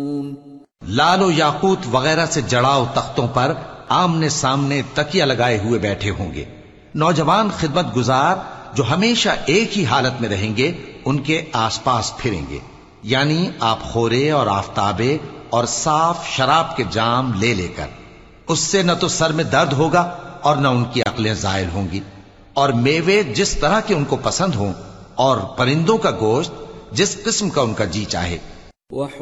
लालो याकूत वगैरह से जड़ाव तख्तों पर आमने सामने तकिया लगाए हुए बैठे होंगे। नौजवान खिदमत गुजार जो हमेशा एक ही हालत में रहेंगे उनके आसपास फिरेंगे, यानी आप खोरे और आफताबे और साफ शराब के जाम ले लेकर। उससे न तो सर में दर्द होगा और न उनकी अक्लें जायल होंगी, और मेवे जिस तरह के उनको पसंद हों और परिंदों का गोश्त जिस किस्म का उनका जी चाहे।